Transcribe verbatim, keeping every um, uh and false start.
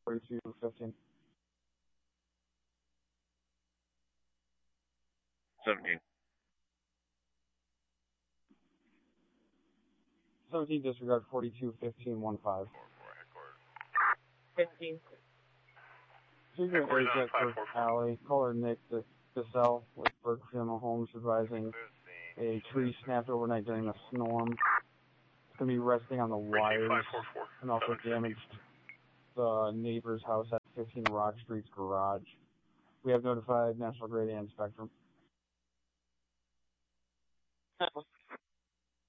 forty-two fifteen. seventeen. seventeen, disregard forty-two fifteen one five. fifteen. Secret agent for Alley. Caller Nick DeSalle with Burke Funeral Homes advising a tree snapped overnight during a storm. It's going to be resting on the wires and also damaged the neighbor's house at fifteen Rock Street's garage. We have notified National Grid and Spectrum.